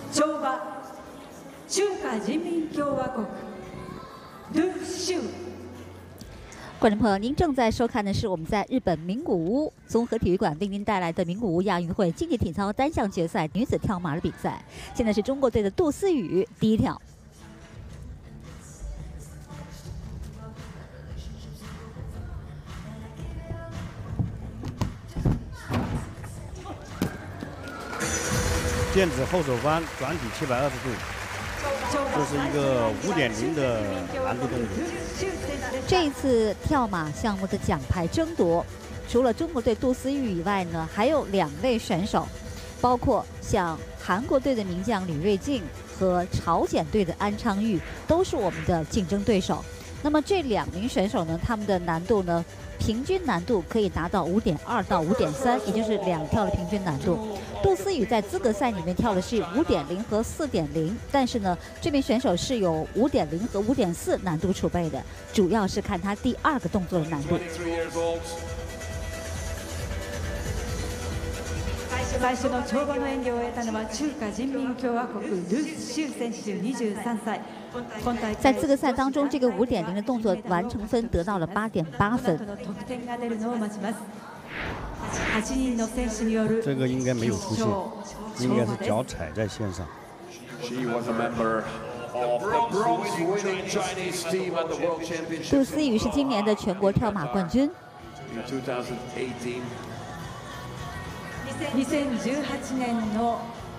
跳馬中華人民共和国ルシュ。 观众朋友，您正在收看的是我们在日本名古屋综合体育馆为您带来的名古屋亚运会竞技体操单项决赛女子跳马的比赛。现在是中国队的杜思雨第一跳。 毽子后手翻转体720度，这是一个5.0的难度动作。 这一次跳马项目的奖牌争夺，除了中国队杜思雨以外呢，还有2位选手，包括像韩国队的名将吕瑞静和朝鲜队的安昌钰，都是我们的竞争对手。那么这2名选手呢，他们的难度呢？ 平均难度可以达到5.2到5.3，也就是2跳的平均难度。杜思雨在资格赛里面跳的是5.0和4.0，但是呢，这名选手是有5.0和5.4难度储备的，主要是看他第2个动作的难度。 最初の跳馬の演技を終えたのは中華人民共和国ルシュ選手23歳。 在资格赛当中，这个5.0的动作完成分得到了8.8分。 这个应该没有出现，应该是脚踩在线上。 杜思雨是今年的全国跳马冠军。 2018年の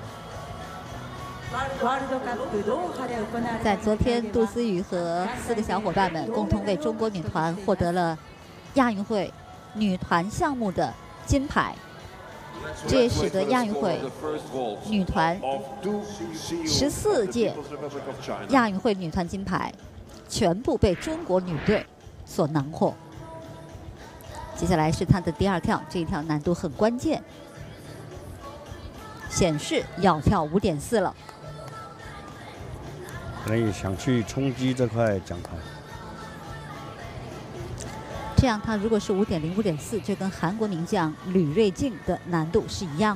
在昨天，杜思雨和4个小伙伴们共同为中国女团获得了亚运会女团项目的金牌，这也使得亚运会女团14届亚运会女团金牌全部被中国女队所囊获。接下来是她的第2跳，这一跳难度很关键，显示要跳5.4了。 可能也想去冲击这块奖牌。 这样，他如果是5.0、5.4，就跟韩国名将吕瑞静的难度是一样的。